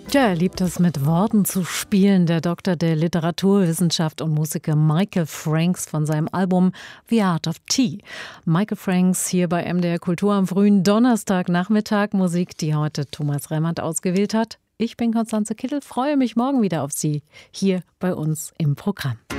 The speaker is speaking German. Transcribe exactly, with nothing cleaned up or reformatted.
Ja, er liebt es, mit Worten zu spielen. Der Doktor der Literaturwissenschaft und Musiker Michael Franks von seinem Album The Art of Tea. Michael Franks hier bei M D R Kultur am frühen Donnerstagnachmittag. Musik, die heute Thomas Remmert ausgewählt hat. Ich bin Konstanze Kittel, freue mich morgen wieder auf Sie hier bei uns im Programm.